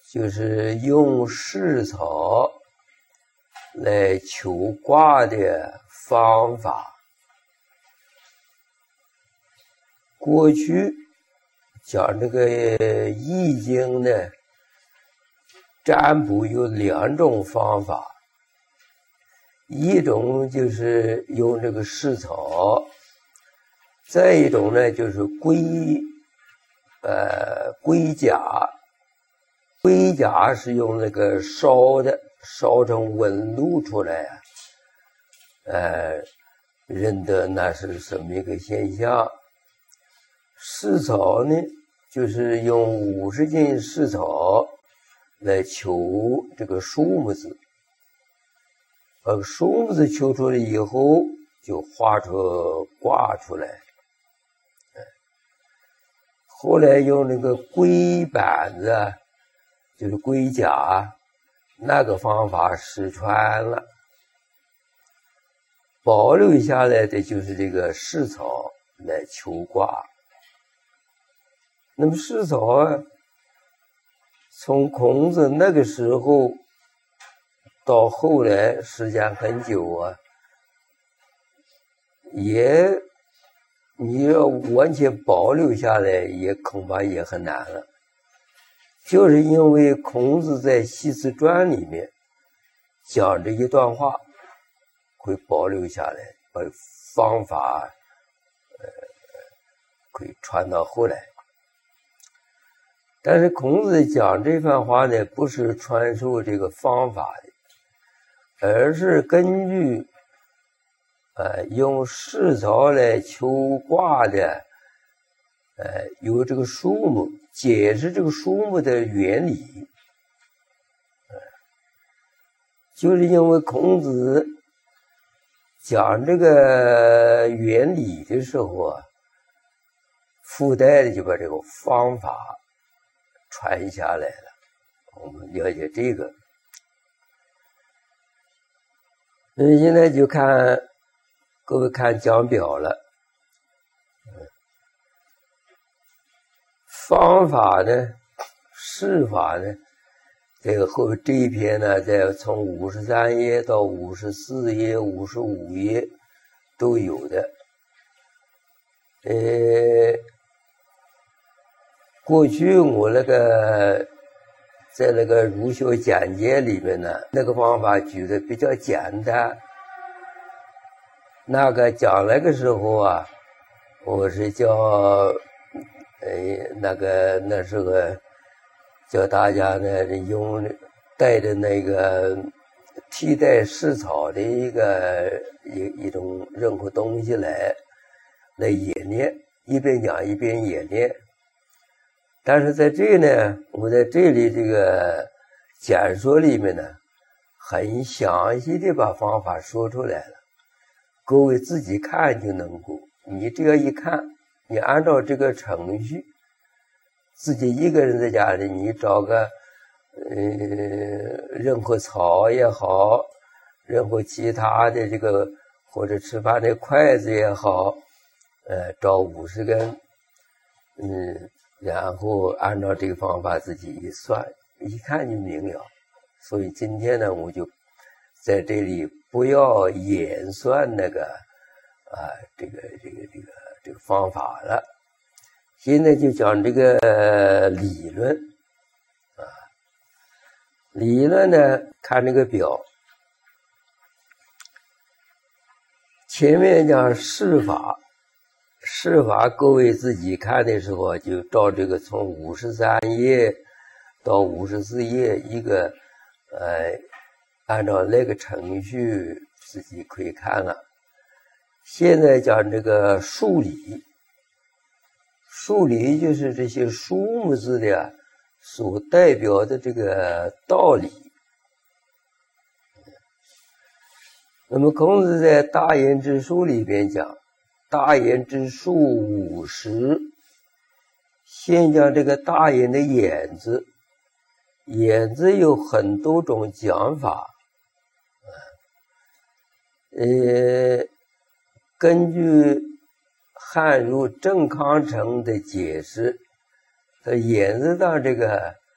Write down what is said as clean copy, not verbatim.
就是用世草来求卦的方法。过去讲这个易经呢，占卜有2种方法，一种就是用这个世草，再一种呢就是龟甲。龟甲是用那个烧的，烧成纹路出来认得那是什么一个现象。世草呢，就是用50斤世草来求这个数目字，数目字求出来以后，就画出卦出来。后来用那个龟板子，就是龟甲，那个方法失传了，保留下来的就是这个世草来求卦。那么世草啊，从孔子那个时候到后来时间很久啊，你要完全保留下来，也恐怕也很难了。就是因为孔子在《系辞传》里面讲这一段话，会保留下来，把方法可以传到后来。但是孔子讲这番话呢，不是传授这个方法的，而是根据用世草来求卦的有这个数目，解释这个数目的原理。就是因为孔子讲这个原理的时候啊，附带的就把这个方法传下来了。我们了解这个。现在就看各位看讲表了。方法呢，事法呢，这个后这一篇呢，在从53页到54页、55页都有的。过去我那个在那个儒学简介里面呢，那个方法举的比较简单。那个讲那个时候啊，我是叫那时候叫大家呢用带着那个替代世草的一种任何东西来演练，一边讲一边演练。但是在这呢，我在这里这个简说里面呢，很详细的把方法说出来了，各位自己看就能够。你这样一看，你按照这个程序，自己一个人在家里，你找个任何草也好，任何其他的这个或者吃饭的筷子也好，找50根，然后按照这个方法自己一算，一看就明了。所以今天呢，我就在这里不要演算那个这个方法了。现在就讲这个理论理论呢，看这个表，前面讲事法，各位自己看的时候就照这个从53页到54页一个按照那个程序自己可以看了。现在讲这个数理，数理就是这些数目字的所代表的这个道理。那么孔子在《大言之术》里边讲，大言之术50，先讲这个大言的言字，言字有很多种讲法。根据汉儒郑康成的解释，言字当这个